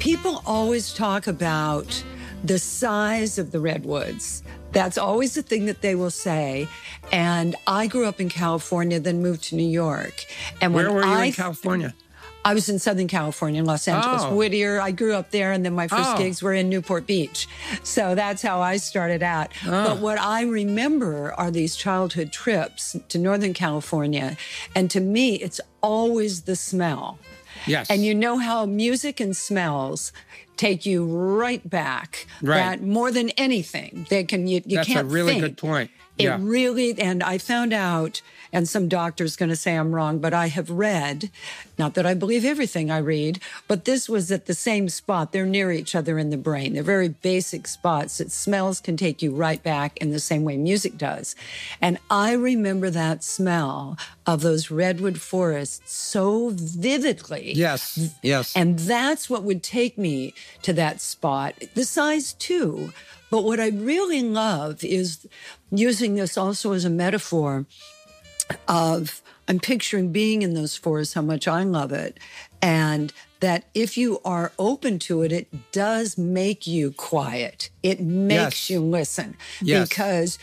People always talk about the size of the redwoods. That's always the thing that they will say. And I grew up in California, then moved to New York. And where were you in California? I was in Southern California, in Los Angeles, Whittier. I grew up there, and then my first gigs were in Newport Beach. So that's how I started out. But what I remember are these childhood trips to Northern California. And to me, it's always the smell. Yes. And you know how music and smells take you right back. Right. That more than anything, they can you That's can't a really think. good point. It Yeah. really, and I found out, and some doctor's going to say I'm wrong, but I have read, not that I believe everything I read, but this was at the same spot. They're near each other in the brain. They're very basic spots that smells can take you right back in the same way music does. And I remember that smell of those redwood forests so vividly. Yes, yes. And that's what would take me to that spot. The size too. But what I really love is using this also as a metaphor of, I'm picturing being in those forests, how much I love it. And that if you are open to it, it does make you quiet. It makes you listen. Yes. Because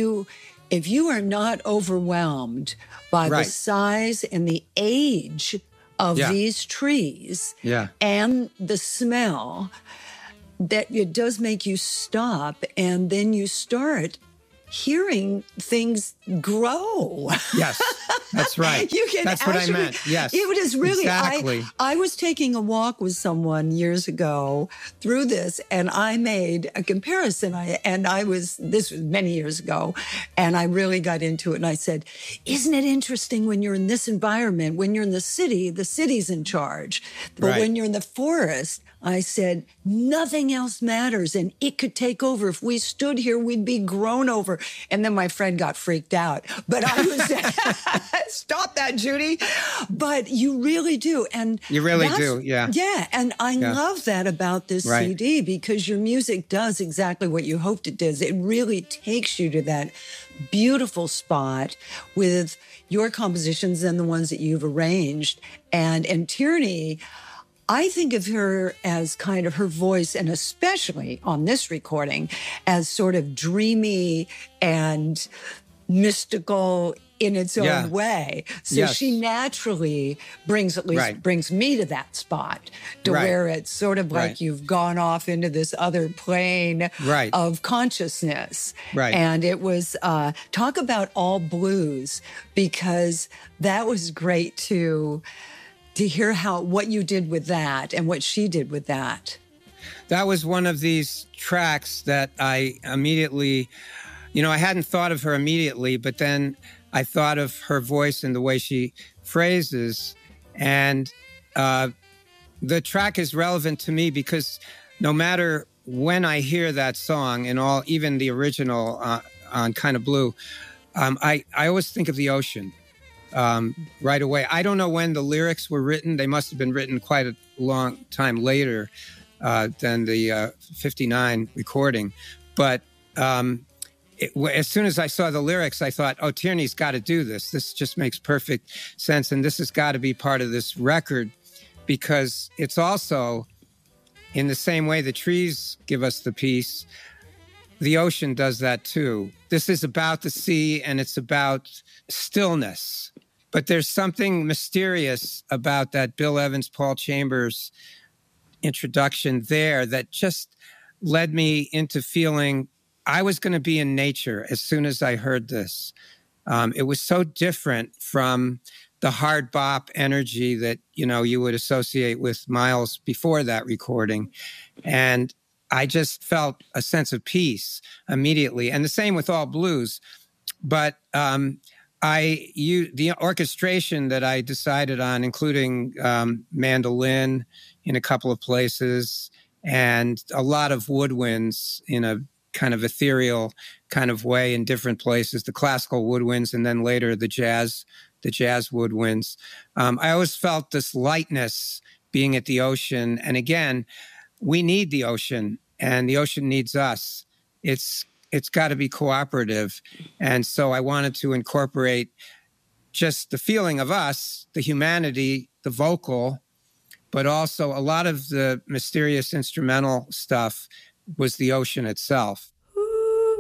if you are not overwhelmed by the size and the age of these trees and the smell, that it does make you stop, and then you start hearing things grow. Yes, that's right. That's what I meant. Yes. It was really, exactly. I was taking a walk with someone years ago through this, and I made a comparison. This was many years ago, and I really got into it. And I said, isn't it interesting when you're in this environment, when you're in the city's in charge. But when you're in the forest, I said, nothing else matters, and it could take over. If we stood here, we'd be grown over. And then my friend got freaked out. But I was, stop that, Judy. But you really do. And you really do, yeah. Yeah, and I love that about this CD, because your music does exactly what you hoped it does. It really takes you to that beautiful spot with your compositions and the ones that you've arranged. And Tierney, I think of her as kind of her voice, and especially on this recording, as sort of dreamy and mystical in its own way. So she naturally brings me to that spot, to where it's sort of like you've gone off into this other plane of consciousness. Right. And it was, talk about all blues, because that was great to hear what you did with that and what she did with that. That was one of these tracks that I immediately, I hadn't thought of her immediately, but then I thought of her voice and the way she phrases. And the track is relevant to me because no matter when I hear that song and even the original on Kind of Blue, I always think of the ocean. Right away. I don't know when the lyrics were written. They must have been written quite a long time later than the 59 recording. But as soon as I saw the lyrics, I thought, oh, Tierney's got to do this. This just makes perfect sense. And this has got to be part of this record, because it's also, in the same way the trees give us the peace, the ocean does that too. This is about the sea, and it's about stillness. But there's something mysterious about that Bill Evans, Paul Chambers introduction there that just led me into feeling I was going to be in nature as soon as I heard this. It was so different from the hard bop energy that, you would associate with Miles before that recording. And I just felt a sense of peace immediately. And the same with All Blues. But the orchestration that I decided on, including mandolin in a couple of places and a lot of woodwinds in a kind of ethereal kind of way in different places, the classical woodwinds and then later the jazz woodwinds. I always felt this lightness being at the ocean. And again, we need the ocean and the ocean needs us. It's got to be cooperative. And so I wanted to incorporate just the feeling of us, the humanity, the vocal, but also a lot of the mysterious instrumental stuff was the ocean itself.